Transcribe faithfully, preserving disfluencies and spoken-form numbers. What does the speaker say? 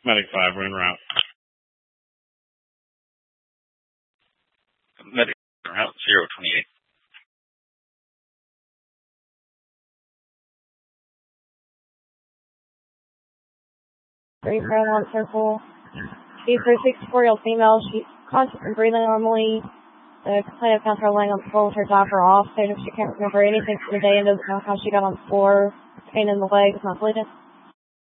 Medic five, we're en route. Medic route zero twenty-eight. Three Paramount Circle. She's for sixty-four-year-old female. She's conscious and breathing normally. The complainant found her laying on the floor with her diaper off. Stated she can't remember anything from the day and doesn't know how she got on the floor. Pain in the leg, is not bleeding.